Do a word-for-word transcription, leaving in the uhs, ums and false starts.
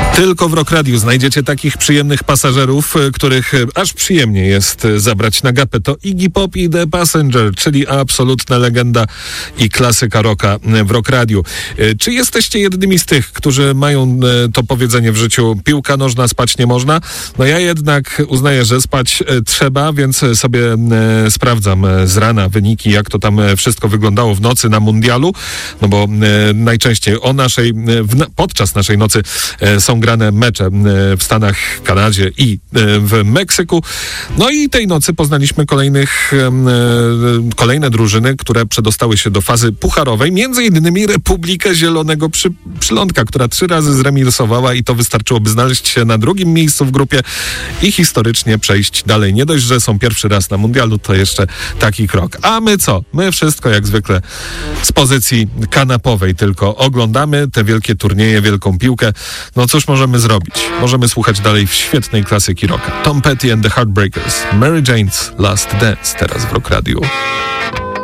Tylko w Rock Radiu znajdziecie takich przyjemnych pasażerów, których aż przyjemnie jest zabrać na gapę. To Iggy Pop i The Passenger, czyli absolutna legenda i klasyka rocka w Rock Radiu. Czy jesteście jednymi z tych, którzy mają to powiedzenie w życiu: piłka nożna, spać nie można? No ja jednak uznaję, że spać trzeba, więc sobie sprawdzam z rana wyniki, jak to tam wszystko wyglądało w nocy na mundialu, no bo najczęściej o naszej, podczas naszej nocy są grane mecze w Stanach, Kanadzie i w Meksyku. No i tej nocy poznaliśmy kolejnych, kolejne drużyny, które przedostały się do fazy pucharowej, między innymi Republikę Zielonego Przy, Przylądka, która trzy razy zremisowała i to wystarczyłoby znaleźć się na drugim miejscu w grupie i historycznie przejść dalej. Nie dość, że są pierwszy raz na mundialu, to jeszcze taki krok. A my co? My wszystko jak zwykle z pozycji kanapowej tylko oglądamy te wielkie turnieje, wielką piłkę. No cóż możemy zrobić? Możemy słuchać dalej w świetnej klasyki rocka. Tom Petty and the Heartbreakers, Mary Jane's Last Dance, teraz w Rock Radio.